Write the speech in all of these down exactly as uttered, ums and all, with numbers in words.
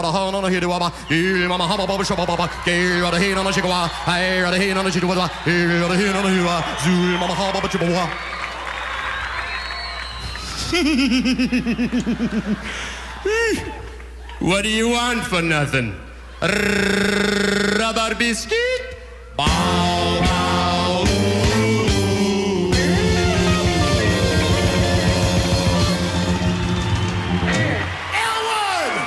What do you want for nothing? Rubber biscuit? Bow, bow, ooh. Elwood!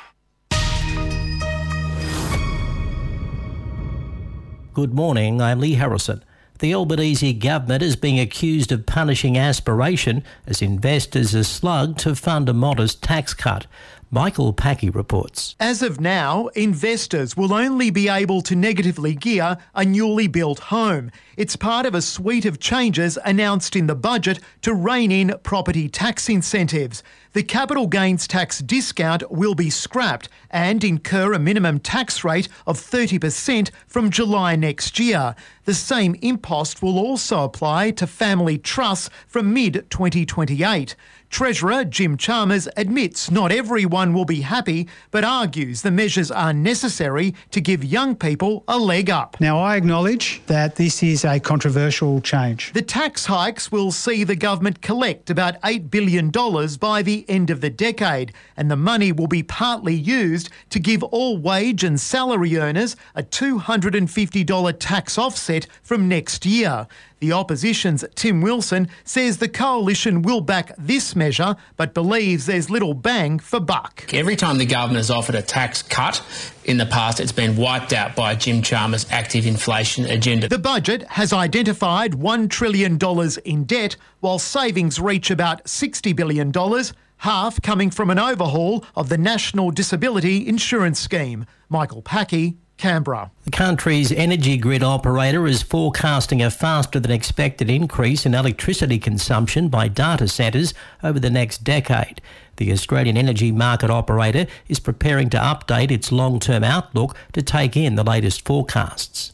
Good morning, I'm Lee Harrison. The Albanese government is being accused of punishing aspiration as investors are slugged to fund a modest tax cut. Michael Packy reports. As of now, investors will only be able to negatively gear a newly built home. It's part of a suite of changes announced in the budget to rein in property tax incentives. The capital gains tax discount will be scrapped and incur a minimum tax rate of thirty percent from July next year. The same impost will also apply to family trusts from mid twenty twenty-eight. Treasurer Jim Chalmers admits not everyone will be happy, but argues the measures are necessary to give young people a leg up. Now, I acknowledge that this is a controversial change. The tax hikes will see the government collect about eight billion dollars by the end of the decade, and the money will be partly used to give all wage and salary earners a two hundred fifty dollars tax offset from next year. The opposition's Tim Wilson says the coalition will back this measure, but believes there's little bang for buck. Every time the government has offered a tax cut in the past, it's been wiped out by Jim Chalmers' active inflation agenda. The budget has identified one trillion dollars in debt, while savings reach about sixty billion dollars, half coming from an overhaul of the National Disability Insurance Scheme. Michael Packy, Canberra. The country's energy grid operator is forecasting a faster than expected increase in electricity consumption by data centres over the next decade. The Australian Energy Market Operator is preparing to update its long-term outlook to take in the latest forecasts.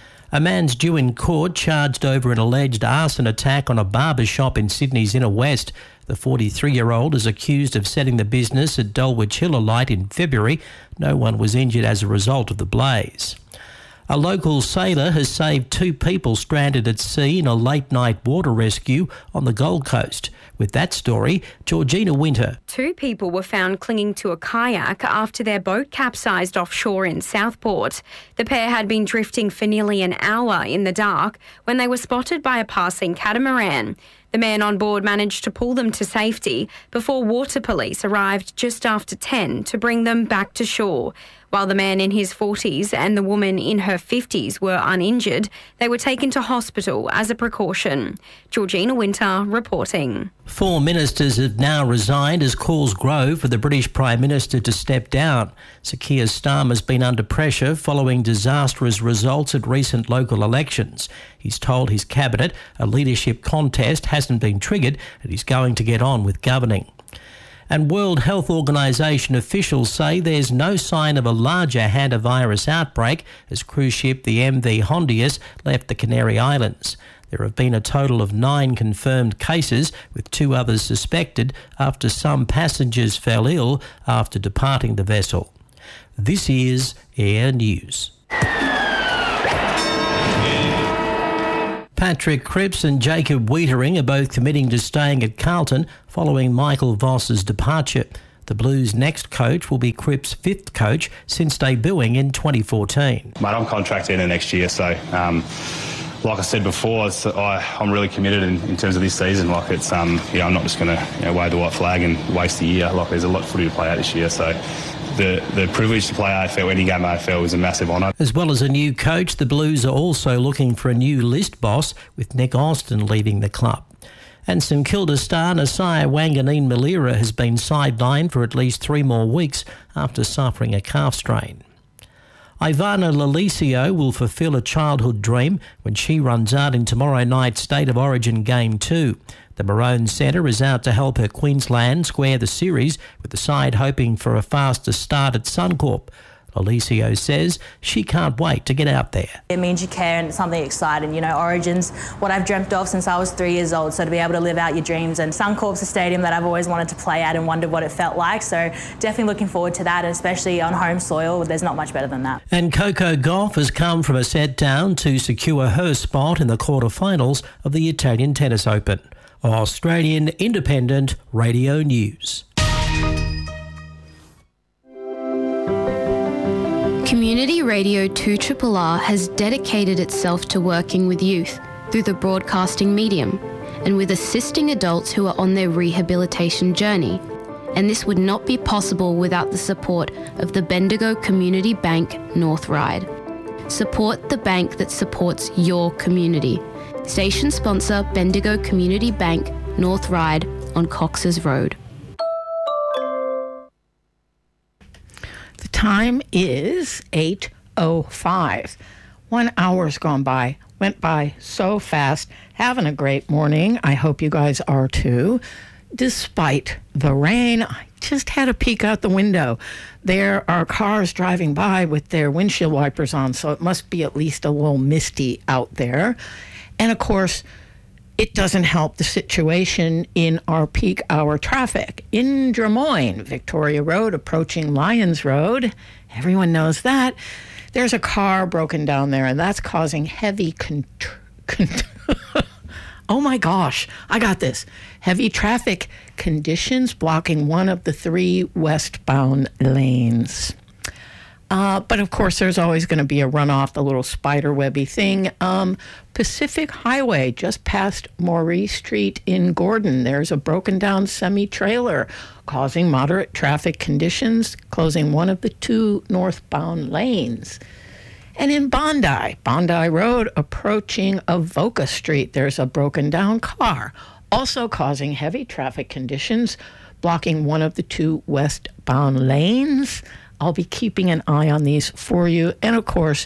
A man's due in court charged over an alleged arson attack on a barber shop in Sydney's inner west. The forty-three-year-old is accused of setting the business at Dulwich Hill alight in February. No one was injured as a result of the blaze. A local sailor has saved two people stranded at sea in a late-night water rescue on the Gold Coast. With that story, Georgina Winter. Two people were found clinging to a kayak after their boat capsized offshore in Southport. The pair had been drifting for nearly an hour in the dark when they were spotted by a passing catamaran. The man on board managed to pull them to safety before water police arrived just after ten to bring them back to shore. While the man in his forties and the woman in her fifties were uninjured, they were taken to hospital as a precaution. Georgina Winter reporting. Four ministers have now resigned as calls grow for the British Prime Minister to step down. Sir Keir Starmer has been under pressure following disastrous results at recent local elections. He's told his cabinet a leadership contest hasn't been triggered and he's going to get on with governing. And World Health Organization officials say there's no sign of a larger hantavirus outbreak as cruise ship the M V Hondius left the Canary Islands. There have been a total of nine confirmed cases, with two others suspected after some passengers fell ill after departing the vessel. This is Air News. Patrick Cripps and Jacob Wiedering are both committing to staying at Carlton following Michael Voss's departure. The Blues' next coach will be Cripps' fifth coach since debuting in twenty fourteen. Mate, I'm contracted in the next year, so um, like I said before, it's, I, I'm really committed in, in terms of this season. Like it's, um, you know, I'm not just going to you know, wave the white flag and waste a year. Like there's a lot of footy to play out this year, so the the privilege to play A F L, any game A F L, is a massive honour. As well as a new coach, the Blues are also looking for a new list boss, with Nick Austin leaving the club. And St Kilda star Nasiah Wanganeen-Malira has been sidelined for at least three more weeks after suffering a calf strain. Ivana Lalicio will fulfil a childhood dream when she runs out in tomorrow night's State of Origin Game two. The Maroon centre is out to help her Queensland square the series, with the side hoping for a faster start at Suncorp. Alicio says she can't wait to get out there. It means you care and it's something exciting. You know, Origin's what I've dreamt of since I was three years old, so to be able to live out your dreams. And Suncorp's a stadium that I've always wanted to play at and wondered what it felt like, so definitely looking forward to that, especially on home soil. There's not much better than that. And Coco Gauff has come from a set down to secure her spot in the quarterfinals of the Italian Tennis Open. Australian Independent Radio News. Community Radio two R R R has dedicated itself to working with youth through the broadcasting medium and with assisting adults who are on their rehabilitation journey. And this would not be possible without the support of the Bendigo Community Bank North Ryde. Support the bank that supports your community. Station sponsor Bendigo Community Bank North Ryde on Cox's Road. The time is eight oh five. One hour's gone by. Went by so fast. Having a great morning. I hope you guys are too. Despite the rain, I just had a peek out the window. There are cars driving by with their windshield wipers on, so it must be at least a little misty out there. And of course, it doesn't help the situation in our peak hour traffic. In Drummoyne, Victoria Road approaching Lyons Road, everyone knows that. There's a car broken down there, and that's causing heavy con- con- oh my gosh, I got this. Heavy traffic conditions blocking one of the three westbound lanes. Uh, but of course, there's always going to be a runoff, the little spider webby thing. Um, Pacific Highway, just past Maurice Street in Gordon, there's a broken down semi-trailer causing moderate traffic conditions, closing one of the two northbound lanes. And in Bondi, Bondi Road, approaching Avoca Street, there's a broken down car, also causing heavy traffic conditions, blocking one of the two westbound lanes. I'll be keeping an eye on these for you. And of course,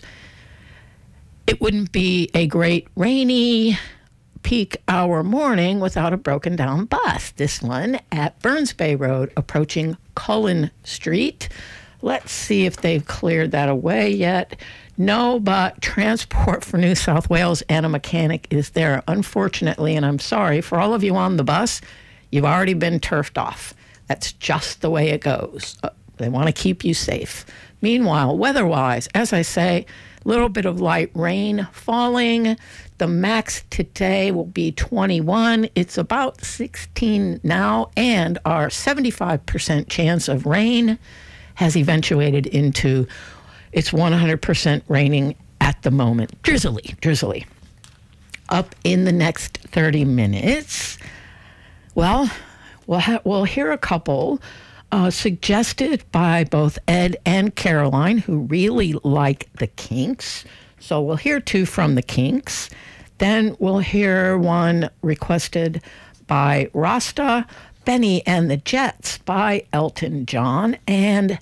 it wouldn't be a great rainy peak hour morning without a broken down bus. This one at Burns Bay Road, approaching Cullen Street. Let's see if they've cleared that away yet. No, but Transport for New South Wales and a mechanic is there. Unfortunately, and I'm sorry, for all of you on the bus, you've already been turfed off. That's just the way it goes. Uh, They want to keep you safe. Meanwhile, weather-wise, as I say, a little bit of light rain falling. The max today will be twenty-one. It's about sixteen now, and our seventy-five percent chance of rain has eventuated into it's one hundred percent raining at the moment. Drizzly, drizzly. Up in the next thirty minutes, well, we'll, ha- we'll hear a couple Uh, suggested by both Ed and Caroline, who really like the Kinks. So we'll hear two from the Kinks. Then we'll hear one requested by Rasta, Benny and the Jets by Elton John. And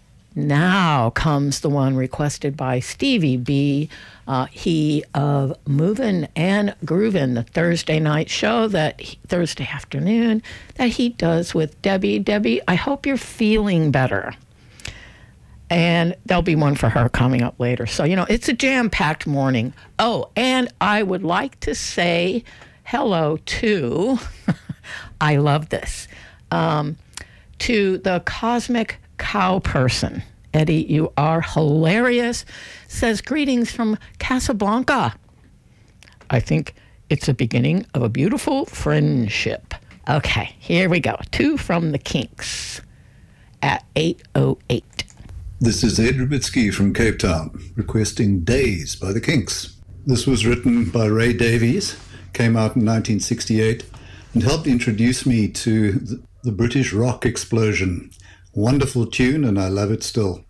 now comes the one requested by Stevie B, uh, he of Movin' and Groovin', the Thursday night show that he, Thursday afternoon that he does with Debbie. Debbie, I hope you're feeling better. And there'll be one for her coming up later. So, you know, it's a jam-packed morning. Oh, and I would like to say hello to, I love this, um, to the Cosmic Cow Person. Eddie, you are hilarious. Says, greetings from Casablanca. I think it's a beginning of a beautiful friendship. Okay, here we go. Two from the Kinks at eight oh eight. This is Ed Rubitsky from Cape Town, requesting Days by the Kinks. This was written by Ray Davies, came out in nineteen sixty-eight, and helped introduce me to the British rock explosion. Wonderful tune, and I love it still.